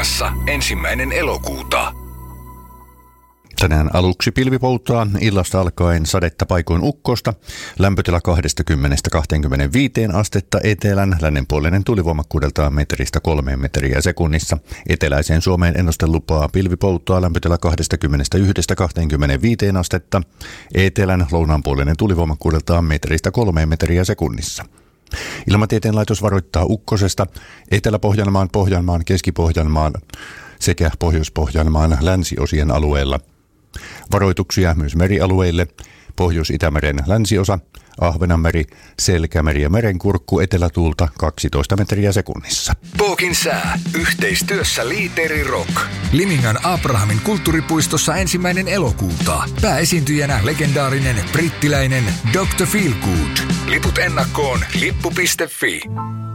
Tallinnassa 1. elokuuta. Tänään aluksi pilvipoutaa, illasta alkaen sadetta paikoin ukkosta, lämpötila 20-25 astetta etelän, lännenpuolinen tulivoimakkuudeltaan metristä 3 metriä sekunnissa. Eteläiseen Suomeen ennustelupaa pilvipoutaa, lämpötila 21-25 astetta, etelän lounaanpuolinen tulivoimakkuudeltaan metristä 3 metriä sekunnissa. Ilmatieteen laitos varoittaa ukkosesta Etelä-Pohjanmaan, Pohjanmaan, Keski-Pohjanmaan sekä Pohjois-Pohjanmaan länsiosien alueella. Varoituksia myös merialueille: Pohjois-Itämeren länsiosa, Ahvenanmeri, Selkämeri ja Merenkurkku, etelätuulta 12 metriä sekunnissa. Puukin sää. Yhteistyössä Liiteri Rock. Limingan Abrahamin kulttuuripuistossa 1. elokuuta. Pääesiintyjänä legendaarinen brittiläinen Dr. Feelgood. Liput ennakkoon lippu.fi.